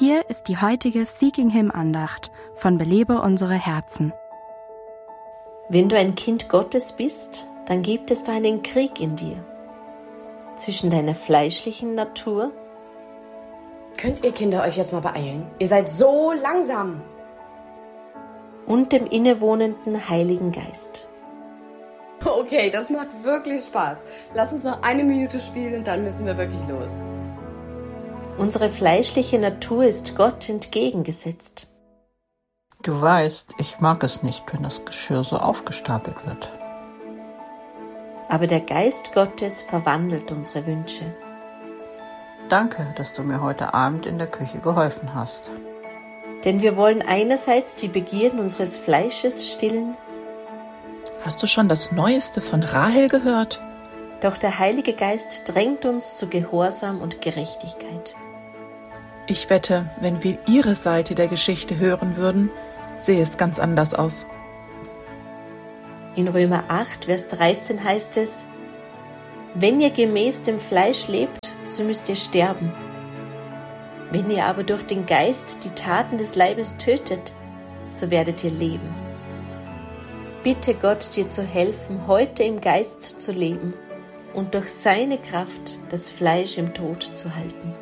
Hier ist die heutige Seeking Him Andacht von Belebe unsere Herzen. Wenn du ein Kind Gottes bist, dann gibt es da einen Krieg in dir. Zwischen deiner fleischlichen Natur. Könnt ihr Kinder euch jetzt mal beeilen? Ihr seid so langsam. Und dem innewohnenden Heiligen Geist. Okay, das macht wirklich Spaß. Lass uns noch 1 Minute spielen, dann müssen wir wirklich los. Unsere fleischliche Natur ist Gott entgegengesetzt. Du weißt, ich mag es nicht, wenn das Geschirr so aufgestapelt wird. Aber der Geist Gottes verwandelt unsere Wünsche. Danke, dass du mir heute Abend in der Küche geholfen hast. Denn wir wollen einerseits die Begierden unseres Fleisches stillen. Hast du schon das Neueste von Rahel gehört? Doch der Heilige Geist drängt uns zu Gehorsam und Gerechtigkeit. Ich wette, wenn wir ihre Seite der Geschichte hören würden, sähe es ganz anders aus. In Römer 8, Vers 13 heißt es: Wenn ihr gemäß dem Fleisch lebt, so müsst ihr sterben. Wenn ihr aber durch den Geist die Taten des Leibes tötet, so werdet ihr leben. Bitte Gott, dir zu helfen, heute im Geist zu leben und durch seine Kraft das Fleisch im Tod zu halten.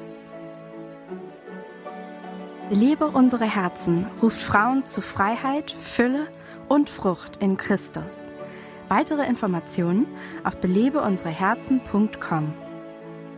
Belebe unsere Herzen ruft Frauen zu Freiheit, Fülle und Frucht in Christus. Weitere Informationen auf belebeunsereherzen.com.